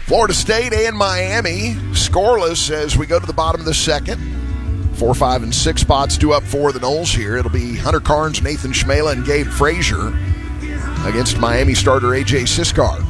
Florida State and Miami scoreless as we go to the bottom of the second. 4, 5, and 6 spots due up for the Noles here. It'll be Hunter Carnes, Nathan Schmela, and Gabe Frazier against Miami starter A.J. Siskar.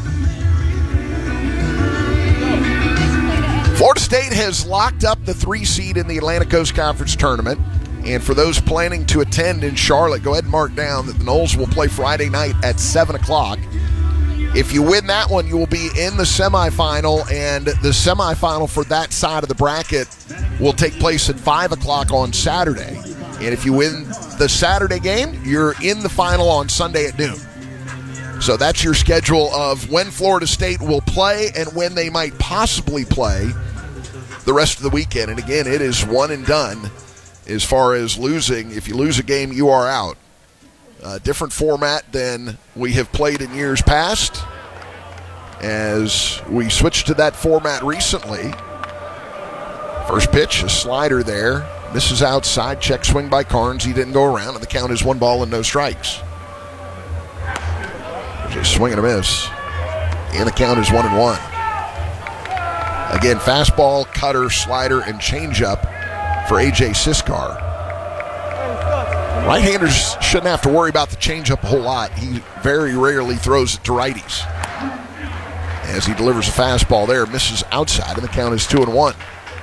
Florida State has locked up the 3 seed in the Atlantic Coast Conference Tournament. And for those planning to attend in Charlotte, go ahead and mark down that the Noles will play Friday night at 7 o'clock. If you win that one, you will be in the semifinal, and the semifinal for that side of the bracket will take place at 5 o'clock on Saturday. And if you win the Saturday game, you're in the final on Sunday at noon. So that's your schedule of when Florida State will play and when they might possibly play the rest of the weekend. And again, it is one and done as far as losing. If you lose a game, you are out. Different format than we have played in years past, as we switched to that format recently. First pitch, a slider there. Misses outside, check swing by Carnes. He didn't go around, and the count is 1 ball and no strikes. Just swing and a miss. And the count is 1-1. Again, fastball, cutter, slider, and changeup for A.J. Siskar. Right-handers shouldn't have to worry about the changeup a whole lot. He very rarely throws it to righties. As he delivers a fastball there, misses outside, and the count is 2-1.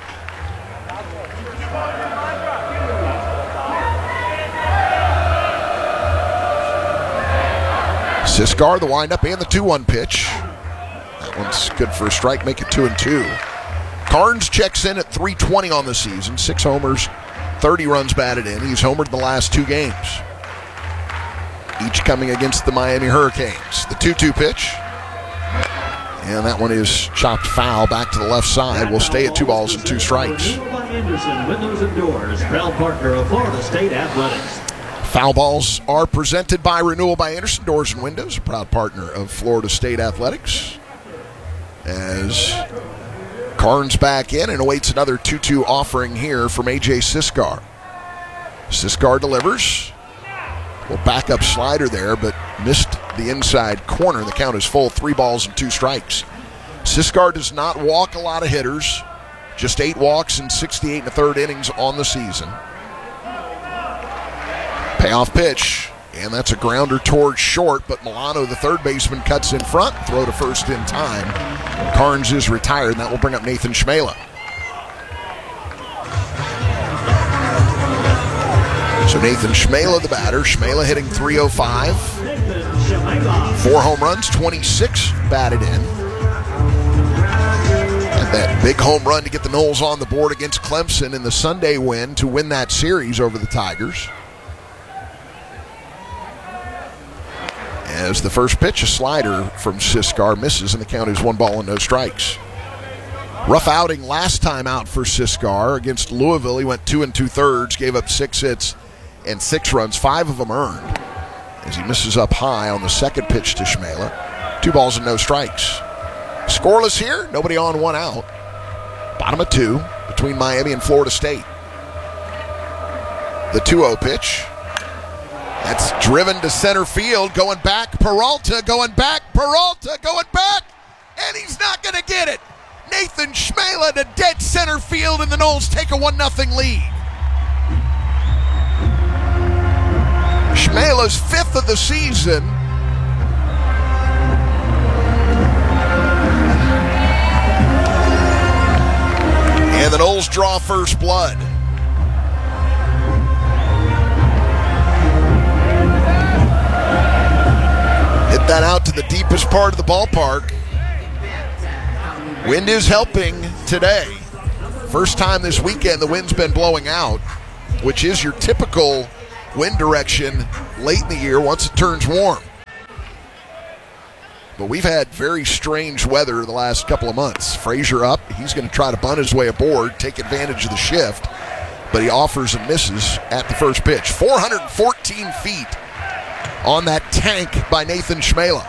Siskar, the windup, and the 2-1 pitch. That one's good for a strike, make it 2-2. Carnes checks in at .320 on the season, 6 homers, 30 runs batted in. He's homered in the last 2 games, each coming against the Miami Hurricanes. The 2-2 pitch, and that one is chopped foul back to the left side. We'll stay at 2 balls and 2 strikes. Foul balls are presented by Renewal by Andersen Doors and Windows, a proud partner of Florida State Athletics. As Carnes back in and awaits another 2-2 offering here from A.J. Siskar. Siskar delivers. Well, backup slider there, but missed the inside corner. The count is full, 3 balls and 2 strikes. Siskar does not walk a lot of hitters. Just 8 walks in 68 1/3 innings on the season. Payoff pitch, and that's a grounder towards short, but Milano, the third baseman, cuts in front. Throw to first in time. Carnes is retired, and that will bring up Nathan Schmela. So Nathan Schmela, the batter. Schmela hitting .305. 4 home runs, 26 batted in. And that big home run to get the Noles on the board against Clemson in the Sunday win to win that series over the Tigers. As the first pitch, a slider from Siskar, misses, and the count is 1 ball and no strikes. Rough outing last time out for Siskar against Louisville. He went 2 2/3, gave up 6 hits and 6 runs, 5 of them earned, as he misses up high on the second pitch to Schmela. 2 balls and no strikes. Scoreless here, nobody on, 1 out. Bottom of 2 between Miami and Florida State. The 2-0 pitch. That's driven to center field, going back, Peralta, going back, Peralta, going back, and he's not going to get it. Nathan Schmela to dead center field, and the Noles take a 1-0 lead. Schmela's 5th of the season. And the Noles draw first blood. Hit that out to the deepest part of the ballpark. Wind is helping today. First time this weekend the wind's been blowing out, which is your typical wind direction late in the year once it turns warm. But we've had very strange weather the last couple of months. Frazier up. He's going to try to bunt his way aboard, take advantage of the shift, but he offers and misses at the first pitch. 414 feet on that tank by Nathan Schmela.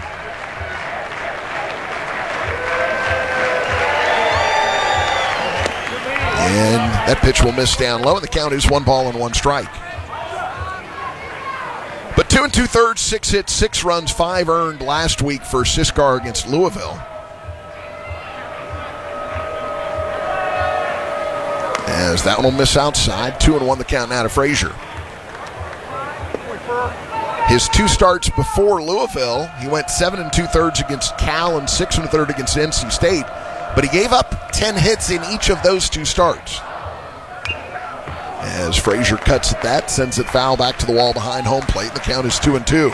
And that pitch will miss down low, and the count is 1 ball and 1 strike. But 2 2/3, 6 hits, 6 runs, 5 earned last week for Siskar against Louisville. As that one will miss outside. 2-1 the count now to Frazier. His 2 starts before Louisville, he went 7 2/3 against Cal and 6 1/3 against NC State, but he gave up 10 hits in each of those 2 starts. As Frazier cuts at that, sends it foul back to the wall behind home plate, and the count is 2-2.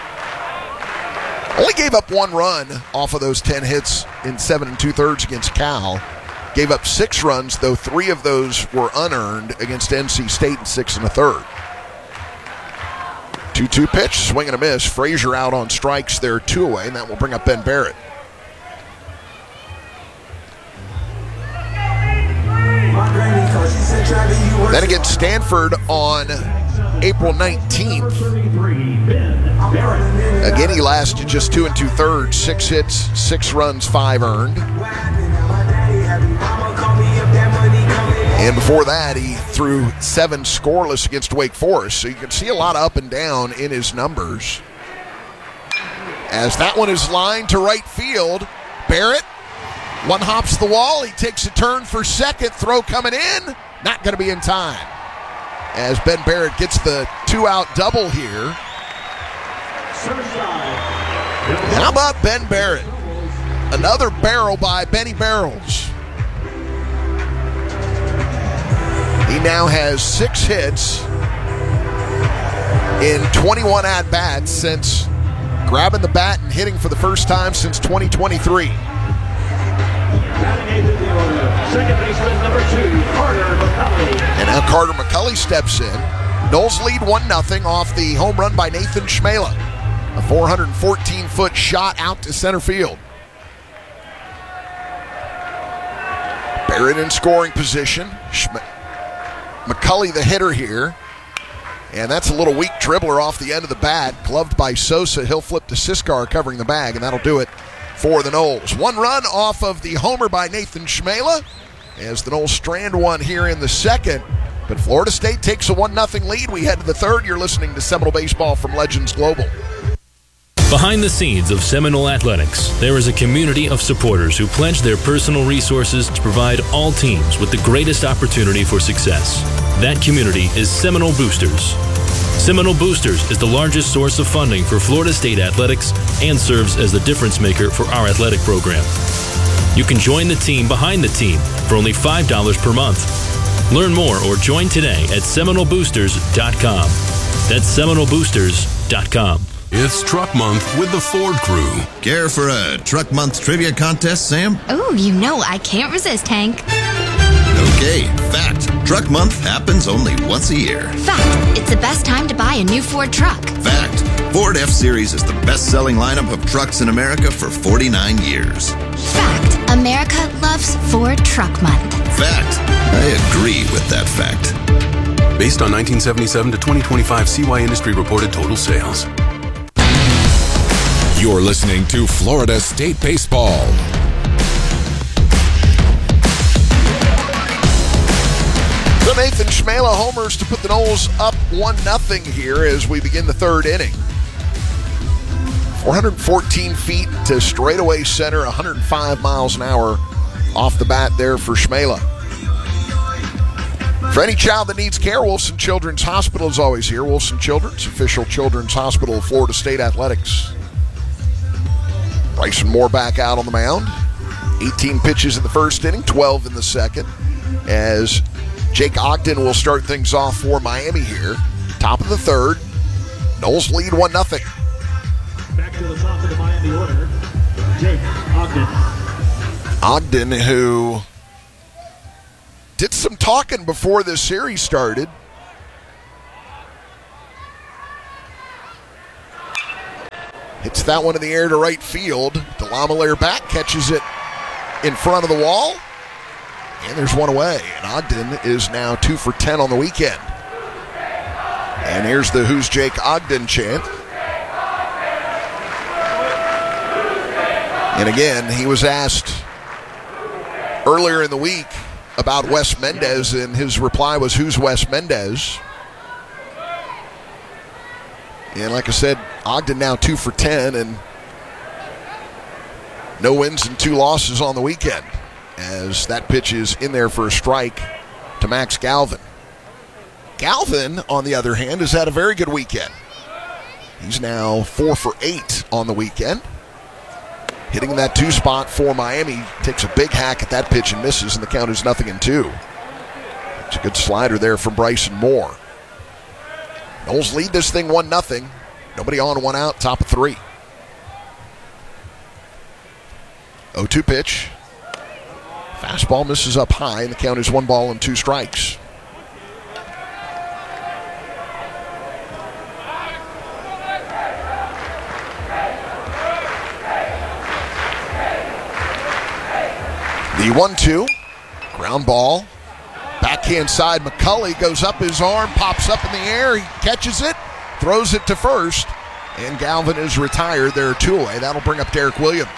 Only gave up 1 run off of those 10 hits in 7 2/3 against Cal. Gave up 6 runs, though 3 of those were unearned against NC State in 6 1/3. 2-2 pitch, swing and a miss. Frazier out on strikes there, 2 away, and that will bring up Ben Barrett. Then against Stanford on April 19th. Again, he lasted just 2 2/3, 6 hits, 6 runs, 5 earned. And before that, he threw 7 scoreless against Wake Forest. So you can see a lot of up and down in his numbers. As that one is lined to right field, Barrett, one hops the wall. He takes a turn for second. Throw coming in. Not going to be in time. As Ben Barrett gets the 2-out double here. How about Ben Barrett? Another barrel by Benny Barrels. He now has 6 hits in 21 at-bats since grabbing the bat and hitting for the first time since 2023. Second baseman number 2, Carter McCulley. And now Carter McCulley steps in. Noles lead 1-0 off the home run by Nathan Schmela. A 414-foot shot out to center field. Barrett in scoring position. McCulley the hitter here. And that's a little weak dribbler off the end of the bat. Gloved by Sosa. He'll flip to Siskar covering the bag, and that'll do it for the Noles. 1 run off of the homer by Nathan Schmela as the Noles strand one here in the second. But Florida State takes a 1-0 lead. We head to the third. You're listening to Seminole Baseball from Legends Global. Behind the scenes of Seminole Athletics, there is a community of supporters who pledge their personal resources to provide all teams with the greatest opportunity for success. That community is Seminole Boosters. Seminole Boosters is the largest source of funding for Florida State athletics and serves as the difference maker for our athletic program. You can join the team behind the team for only $5 per month. Learn more or join today at SeminoleBoosters.com. That's SeminoleBoosters.com. It's Truck Month with the Ford Crew. Care for a Truck Month trivia contest, Sam? Oh, you know I can't resist, Hank. Okay, fact. Truck Month happens only once a year. Fact. It's the best time to buy a new Ford truck. Fact. Ford F-Series is the best-selling lineup of trucks in America for 49 years. Fact. America loves Ford Truck Month. Fact. I agree with that fact. Based on 1977 to 2025 CY Industry reported total sales. You're listening to Florida State Baseball. So Nathan Schmela homers to put the Noles up 1-0 here as we begin the third inning. 414 feet to straightaway center, 105 miles an hour off the bat there for Schmela. For any child that needs care, Wilson Children's Hospital is always here. Wilson Children's, official children's hospital of Florida State Athletics. Bryson Moore back out on the mound. 18 pitches in the first inning, 12 in the second. As Jake Ogden will start things off for Miami here. Top of the third. Noles lead 1-0. Back to the top of the Miami order, Jake Ogden. Ogden, who did some talking before this series started. Hits that one in the air to right field. DeLamielleure back, catches it in front of the wall. And there's one away. And Ogden is now 2 for 10 on the weekend. And here's the Who's Jake Ogden chant. And again, he was asked earlier in the week about Wes Mendez, and his reply was, "Who's Wes Mendez?" And like I said, Ogden now 2 for 10 and no wins and 2 losses on the weekend, as that pitch is in there for a strike to Max Galvin. Galvin, on the other hand, has had a very good weekend. He's now 4 for 8 on the weekend. Hitting that 2 spot for Miami. Takes a big hack at that pitch and misses, and the count is 0-2. It's a good slider there from Bryson Moore. Noles lead this thing 1-0. Nobody on, 1 out, top of 3. 0-2 pitch. Fastball misses up high, and the count is 1 ball and 2 strikes. The 1-2, ground ball, backhand side. McCulley goes up his arm, pops up in the air. He catches it, throws it to first, and Galvin is retired. There are 2 away. That'll bring up Derek Williams.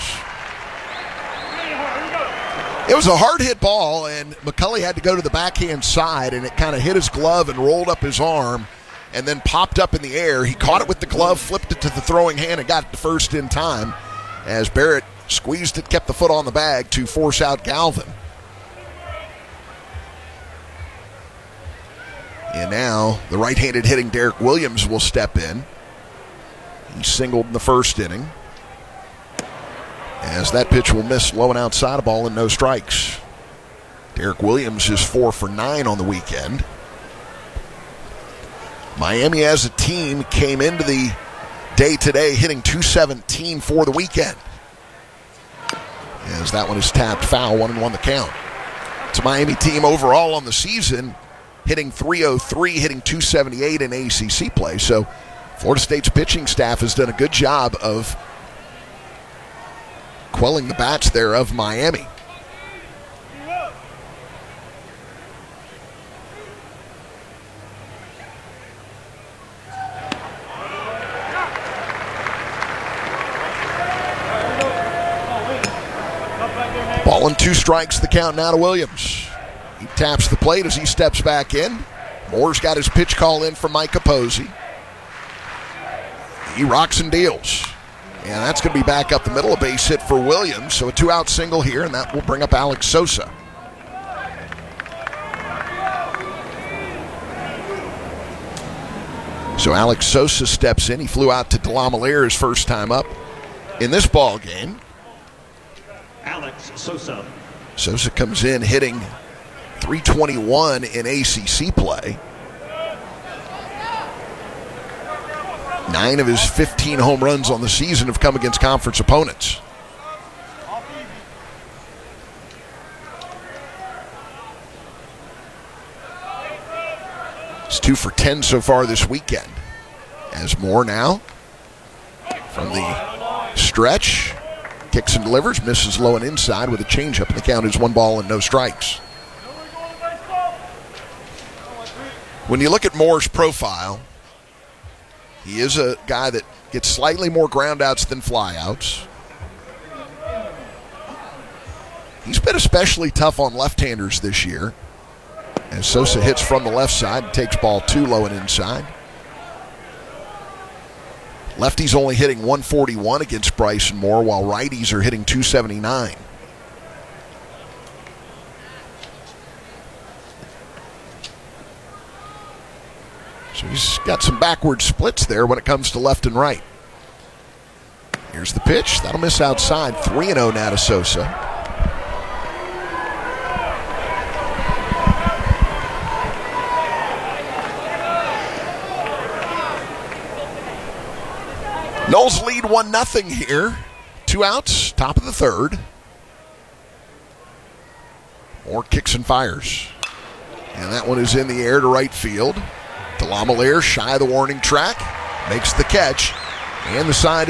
It was a hard hit ball, and McCulley had to go to the backhand side, and it kind of hit his glove and rolled up his arm, and then popped up in the air. He caught it with the glove, flipped it to the throwing hand, and got it to first in time as Barrett squeezed it, kept the foot on the bag to force out Galvin. And now the right-handed hitting Derek Williams will step in. He singled in the first inning. As that pitch will miss low and outside, a ball and no strikes. Derek Williams is 4 for 9 on the weekend. Miami as a team came into the day today hitting .217 for the weekend. As that one is tapped foul, 1-1 the count. It's a Miami team overall on the season hitting .303, hitting .278 in ACC play. So Florida State's pitching staff has done a good job of quelling the bats there of Miami. Ball and 2 strikes, the count now to Williams. He taps the plate as he steps back in. Moore's got his pitch call in from Mike Capozzi. He rocks and deals. And that's going to be back up the middle, a base hit for Williams. So a 2-out single here, and that will bring up Alex Sosa. So Alex Sosa steps in. He flew out to DeLamielleure his first time up in this ball game. Alex Sosa. Sosa comes in hitting .321 in ACC play. 9 of his 15 home runs on the season have come against conference opponents. He's 2 for 10 so far this weekend. As Moore now from the stretch. Kicks and delivers, misses low and inside with a changeup, and the count is 1 ball and no strikes. When you look at Moore's profile, he is a guy that gets slightly more groundouts than flyouts. He's been especially tough on left-handers this year. As Sosa hits from the left side and takes ball 2 low and inside. Lefties only hitting .141 against Bryson Moore, while righties are hitting .279. So he's got some backward splits there when it comes to left and right. Here's the pitch. That'll miss outside. 3-0 now to Sosa. Noles lead 1-0 here. 2 outs, top of the 3rd. Moore kicks and fires. And that one is in the air to right field. DeLamielleure shy of the warning track. Makes the catch. And the side